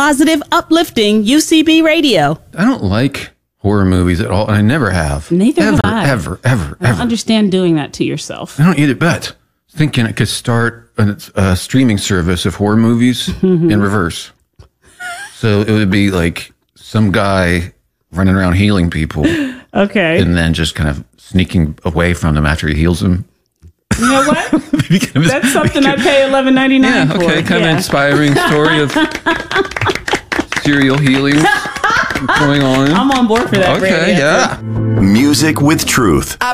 positive, uplifting UCB radio. I don't like horror movies at all, and I never have. Neither have I. Ever. I don't understand doing that to yourself. I don't either, but thinking I could start a streaming service of horror movies in reverse. So it would be like some guy running around healing people. Okay. And then just kind of sneaking away from them after he heals them. You know what? That's something I pay $11.99 for. Okay, kind of inspiring story of serial healing going on. I'm on board for that. Okay, yeah. Music with truth.